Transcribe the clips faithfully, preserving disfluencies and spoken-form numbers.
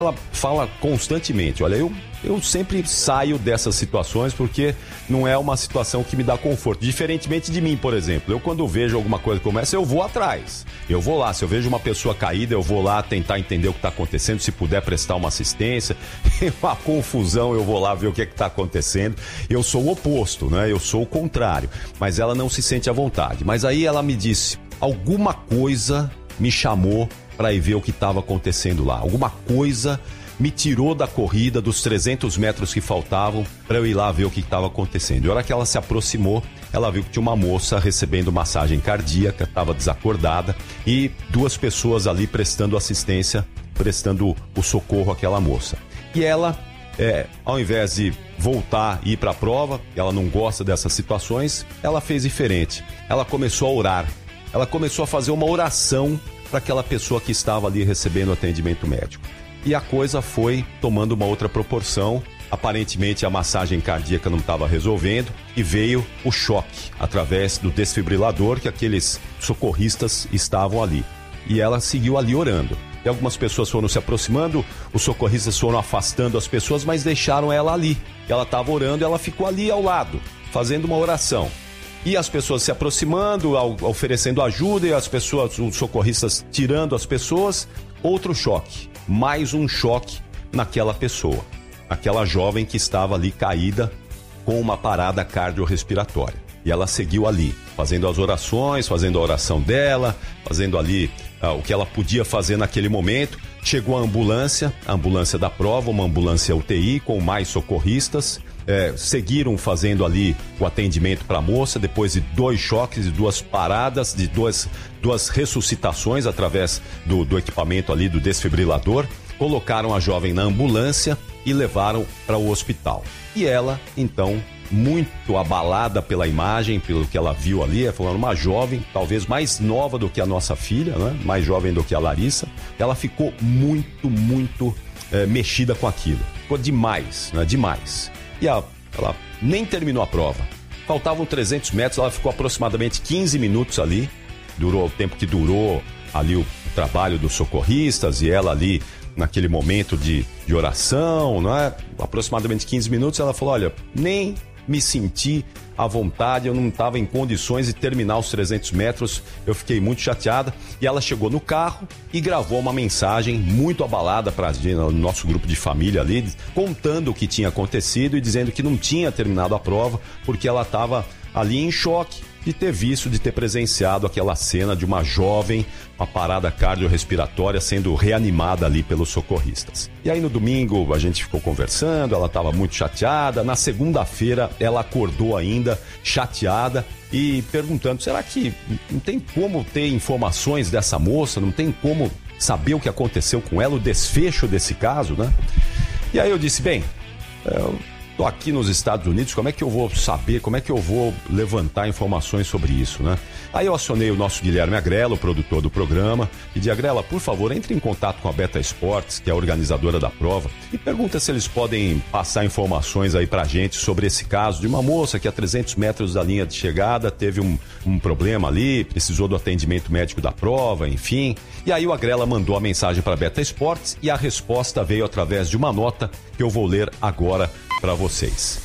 Ela fala constantemente, olha, eu, eu sempre saio dessas situações porque não é uma situação que me dá conforto. Diferentemente de mim, por exemplo, eu quando vejo alguma coisa como essa, eu vou atrás. Eu vou lá, se eu vejo uma pessoa caída, eu vou lá tentar entender o que está acontecendo, se puder prestar uma assistência. Uma confusão, eu vou lá ver o que é que está acontecendo. Eu sou o oposto, né? Eu sou o contrário. Mas ela não se sente à vontade. Mas aí ela me disse, alguma coisa me chamou para ir ver o que estava acontecendo lá. Alguma coisa me tirou da corrida, dos trezentos metros que faltavam, para eu ir lá ver o que estava acontecendo. E a hora que ela se aproximou, ela viu que tinha uma moça recebendo massagem cardíaca, estava desacordada, e duas pessoas ali prestando assistência, prestando o socorro àquela moça. E ela, é, ao invés de voltar e ir para a prova, ela não gosta dessas situações, ela fez diferente. Ela começou a orar. Ela começou a fazer uma oração para aquela pessoa que estava ali recebendo atendimento médico. E a coisa foi tomando uma outra proporção. Aparentemente a massagem cardíaca não estava resolvendo e veio o choque através do desfibrilador que aqueles socorristas estavam ali. E ela seguiu ali orando. E algumas pessoas foram se aproximando, os socorristas foram afastando as pessoas, mas deixaram ela ali. Ela estava orando e ela ficou ali ao lado, fazendo uma oração. E as pessoas se aproximando, oferecendo ajuda, e as pessoas, os socorristas tirando as pessoas. Outro choque, mais um choque naquela pessoa, aquela jovem que estava ali caída com uma parada cardiorrespiratória. E ela seguiu ali, fazendo as orações, fazendo a oração dela, fazendo ali ah, o que ela podia fazer naquele momento. Chegou a ambulância, a ambulância da prova, uma ambulância U T I com mais socorristas. É, seguiram fazendo ali o atendimento para a moça, depois de dois choques e duas paradas, de duas, duas ressuscitações através do, do equipamento ali do desfibrilador. Colocaram a jovem na ambulância e levaram para o hospital. E ela, então, muito abalada pela imagem, pelo que ela viu ali, ela falou, uma jovem, talvez mais nova do que a nossa filha, né? Mais jovem do que a Larissa, ela ficou muito, muito é, mexida com aquilo. Ficou demais, né? Demais. E a, ela nem terminou a prova. Faltavam trezentos metros, ela ficou aproximadamente quinze minutos ali. Durou o tempo que durou ali o trabalho dos socorristas e ela ali naquele momento de, de oração, não é? Aproximadamente quinze minutos, ela falou, olha, nem me senti à vontade, eu não estava em condições de terminar os trezentos metros, eu fiquei muito chateada. E ela chegou no carro e gravou uma mensagem muito abalada para o nosso grupo de família ali, contando o que tinha acontecido e dizendo que não tinha terminado a prova porque ela estava ali em choque de ter visto, de ter presenciado aquela cena de uma jovem, uma parada cardiorrespiratória sendo reanimada ali pelos socorristas. E aí no domingo a gente ficou conversando, ela estava muito chateada. Na segunda-feira ela acordou ainda chateada e perguntando, será que não tem como ter informações dessa moça? Não tem como saber o que aconteceu com ela, o desfecho desse caso, né? E aí eu disse, bem, eu tô aqui nos Estados Unidos, como é que eu vou saber, como é que eu vou levantar informações sobre isso, né? Aí eu acionei o nosso Guilherme Agrela, o produtor do programa, e disse, Agrela, por favor, entre em contato com a Beta Esportes, que é a organizadora da prova, e pergunta se eles podem passar informações aí pra gente sobre esse caso de uma moça que a trezentos metros da linha de chegada teve um, um problema ali, precisou do atendimento médico da prova, enfim. E aí o Agrela mandou a mensagem para a Beta Esportes e a resposta veio através de uma nota que eu vou ler agora para vocês.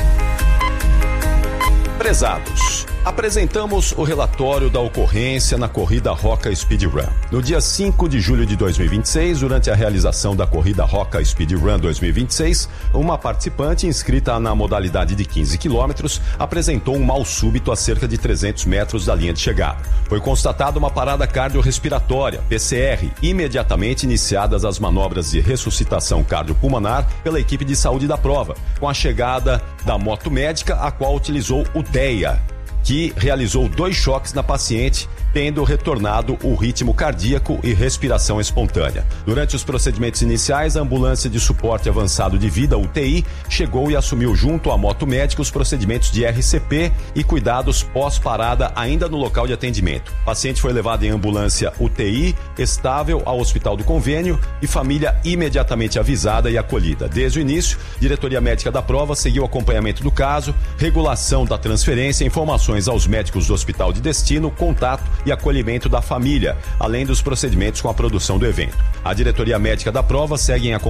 Prezados, apresentamos o relatório da ocorrência na corrida Roca Speed Run. No dia cinco de julho de dois mil e vinte e seis, durante a realização da corrida Roca Speed Run dois mil e vinte e seis, uma participante inscrita na modalidade de quinze quilômetros apresentou um mal súbito a cerca de trezentos metros da linha de chegada. Foi constatada uma parada cardiorrespiratória, P C R, imediatamente iniciadas as manobras de ressuscitação cardiopulmonar pela equipe de saúde da prova, com a chegada da moto médica, a qual utilizou o D E A, que realizou dois choques na paciente, tendo retornado o ritmo cardíaco e respiração espontânea. Durante os procedimentos iniciais, a ambulância de suporte avançado de vida, U T I, chegou e assumiu junto à moto médica os procedimentos de R C P e cuidados pós-parada ainda no local de atendimento. O paciente foi levado em ambulância U T I, estável, ao Hospital do Convênio e família imediatamente avisada e acolhida. Desde o início, diretoria médica da prova seguiu o acompanhamento do caso, regulação da transferência, informações aos médicos do hospital de destino, contato e acolhimento da família, além dos procedimentos com a produção do evento. A diretoria médica da prova segue em acompanhamento